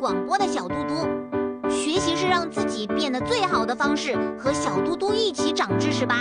广播的小嘟嘟。学习是让自己变得最好的方式，和小嘟嘟一起长知识吧。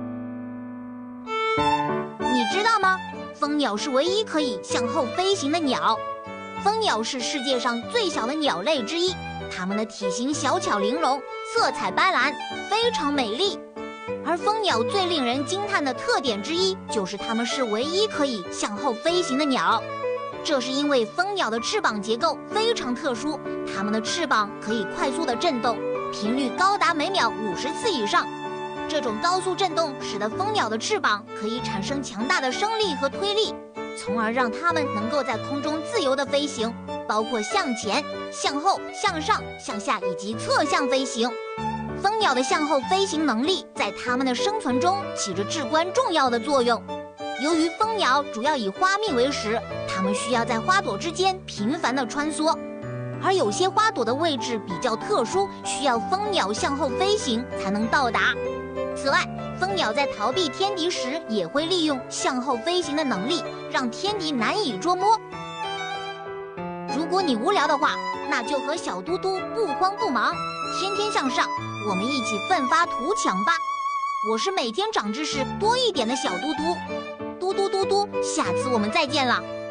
你知道吗？蜂鸟是唯一可以向后飞行的鸟。蜂鸟是世界上最小的鸟类之一，它们的体型小巧玲珑，色彩斑斓，非常美丽。而蜂鸟最令人惊叹的特点之一，就是它们是唯一可以向后飞行的鸟。这是因为蜂鸟的翅膀结构非常特殊，它们的翅膀可以快速地震动，频率高达每秒50次以上。这种高速震动使得蜂鸟的翅膀可以产生强大的升力和推力，从而让它们能够在空中自由地飞行，包括向前、向后、向上、向下以及侧向飞行。蜂鸟的向后飞行能力在它们的生存中起着至关重要的作用。由于蜂鸟主要以花蜜为食，它们需要在花朵之间频繁地穿梭，而有些花朵的位置比较特殊，需要蜂鸟向后飞行才能到达。此外，蜂鸟在逃避天敌时也会利用向后飞行的能力，让天敌难以捉摸。如果你无聊的话，那就和小嘟嘟不慌不忙，天天向上，我们一起奋发图强吧。我是每天长知识多一点的小嘟嘟，嘟嘟嘟嘟，下次我们再见了。